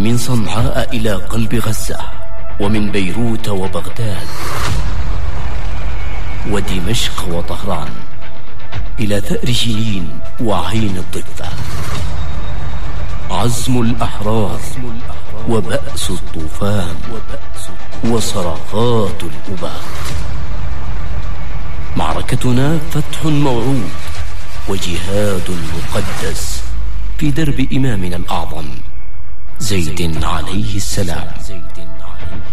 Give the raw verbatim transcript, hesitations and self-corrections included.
من صنعاء إلى قلب غزة، ومن بيروت وبغداد ودمشق وطهران إلى ثأر جنين وعين الضفة. عزم الأحرار وبأس الطوفان وصرخات الأبات. معركتنا فتح موعود وجهاد مقدس في درب إمامنا الأعظم زيد عليه السلام.